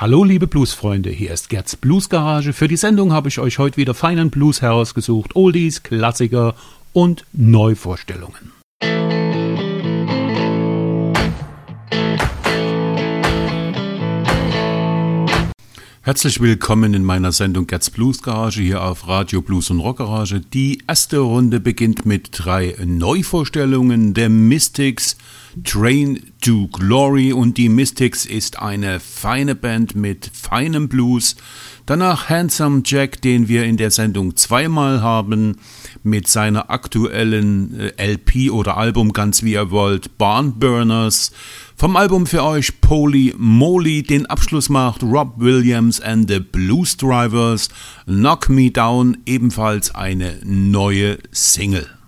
Hallo liebe Bluesfreunde, hier ist Gerds Bluesgarage. Für die Sendung habe ich euch heute wieder feinen Blues herausgesucht, Oldies, Klassiker und Neuvorstellungen. Herzlich willkommen in meiner Sendung Gerds Bluesgarage hier auf Radio Blues und Rockgarage. Die erste Runde beginnt mit 3 Neuvorstellungen der Mystics, Train to Glory, und die Mystics ist eine feine Band mit feinem Blues. Danach Handsome Jack, den wir in der Sendung zweimal haben, mit seiner aktuellen LP oder Album, ganz wie ihr wollt, Barnburners. Vom Album für euch Poly Moly, den Abschluss macht Rob Williams and the Blues Drivers, Knock Me Down, ebenfalls eine neue Single.